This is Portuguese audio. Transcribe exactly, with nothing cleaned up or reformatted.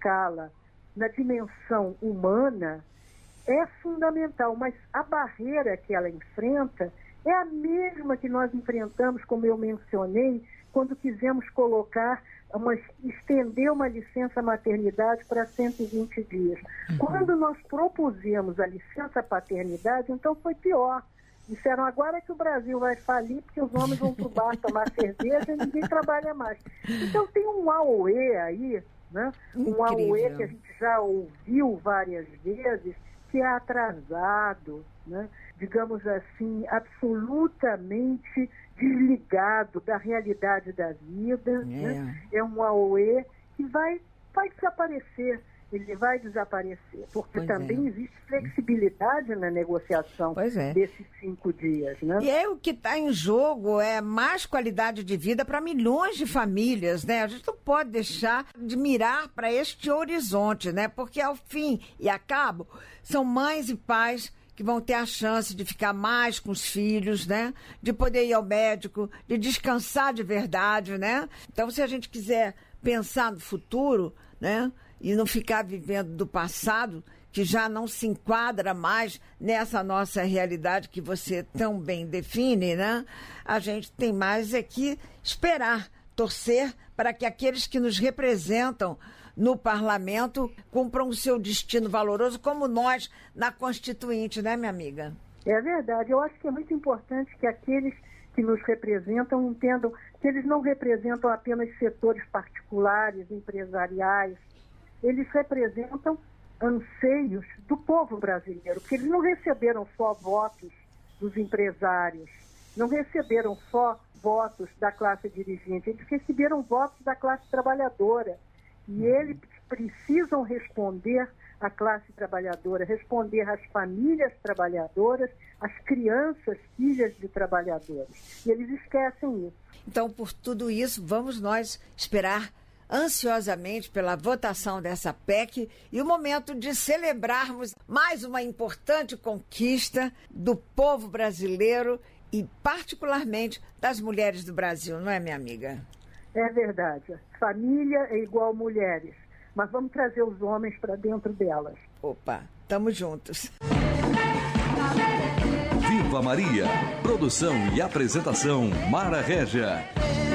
escala, na dimensão humana, é fundamental, mas a barreira que ela enfrenta é a mesma que nós enfrentamos, como eu mencionei, quando quisemos colocar, uma, estender uma licença maternidade para cento e vinte dias. Uhum. Quando nós propusemos a licença paternidade, então foi pior. Disseram, agora é que o Brasil vai falir porque os homens vão para o bar tomar cerveja e ninguém trabalha mais. Então tem um auê aí, né? Um auê que a gente já ouviu várias vezes, que é atrasado, né? Digamos assim, absolutamente desligado da realidade da vida. É, né? É um auê que vai, vai desaparecer. Ele vai desaparecer, porque pois também é. existe flexibilidade na negociação é. desses cinco dias. Né? E é o que está em jogo, é mais qualidade de vida para milhões de famílias, né? A gente não pode deixar de mirar para este horizonte, né? Porque ao fim e a cabo, são mães e pais que vão ter a chance de ficar mais com os filhos, né? De poder ir ao médico, de descansar de verdade, né? Então, se a gente quiser pensar no futuro, né? E não ficar vivendo do passado, que já não se enquadra mais nessa nossa realidade que você tão bem define, né? A gente tem mais é que esperar, torcer para que aqueles que nos representam no parlamento cumpram o seu destino valoroso, como nós na Constituinte, né, minha amiga? É verdade. Eu acho que é muito importante que aqueles que nos representam entendam que eles não representam apenas setores particulares, empresariais. Eles representam anseios do povo brasileiro, porque eles não receberam só votos dos empresários, não receberam só votos da classe dirigente, eles receberam votos da classe trabalhadora. E eles precisam responder à classe trabalhadora, responder às famílias trabalhadoras, às crianças, filhas de trabalhadores. E eles esquecem isso. Então, por tudo isso, vamos nós esperar ansiosamente pela votação dessa P E C e o momento de celebrarmos mais uma importante conquista do povo brasileiro e particularmente das mulheres do Brasil, não é, minha amiga? É verdade. Família é igual mulheres, mas vamos trazer os homens para dentro delas. Opa, tamo juntos. Viva Maria! Produção e apresentação Mara Régia.